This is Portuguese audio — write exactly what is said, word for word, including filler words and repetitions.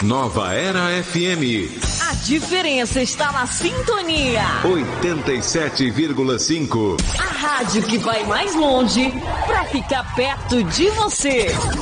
Nova Era F M. A diferença está na sintonia. oitenta e sete vírgula cinco. A rádio que vai mais longe para ficar perto de você.